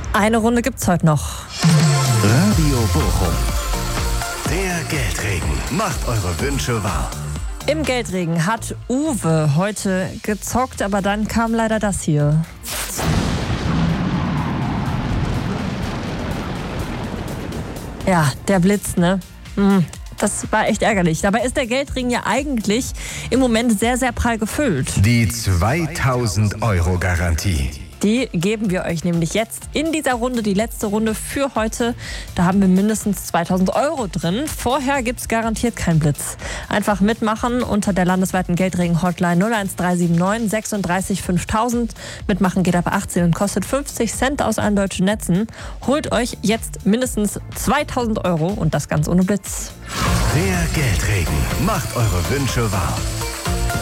Eine Runde gibt's heute noch. Radio Bochum. Der Geldregen macht eure Wünsche wahr. Im Geldregen hat Uwe heute gezockt, aber dann kam leider das hier. Ja, der Blitz, ne? Das war echt ärgerlich. Dabei ist der Geldregen ja eigentlich im Moment sehr, sehr prall gefüllt. Die 2.000-Euro-Garantie. Die geben wir euch nämlich jetzt in dieser Runde, die letzte Runde für heute. Da haben wir mindestens 2.000 Euro drin. Vorher gibt es garantiert keinen Blitz. Einfach mitmachen unter der landesweiten Geldregen-Hotline 01379 36 5000. Mitmachen geht ab 18 und kostet 50 Cent aus allen deutschen Netzen. Holt euch jetzt mindestens 2.000 Euro und das ganz ohne Blitz. Der Geldregen macht eure Wünsche wahr.